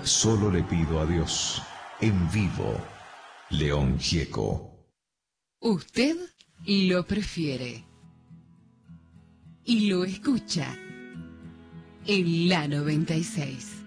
solo le pido a Dios. En vivo, León Gieco. Usted lo prefiere y lo escucha en la 96.